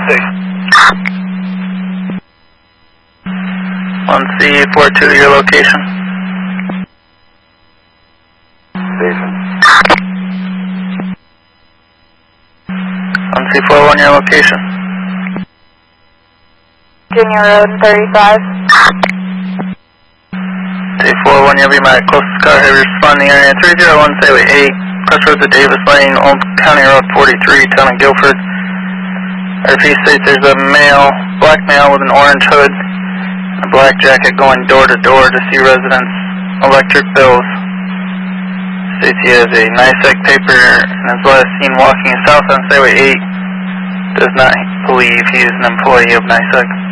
1C42, your location. Station. 1C41, your location. Virginia Road 35. C41, you'll be my closest car. Have you responding area 301 Highway 8, cross roads of Davis Lane, Old County Road 43, town of Guilford. RP states there's a male, black male with an orange hood, a black jacket going door to door to see residents' electric bills. States he has a NYSEG paper and is last seen walking south on Highway 8. Does not believe he is an employee of NYSEG.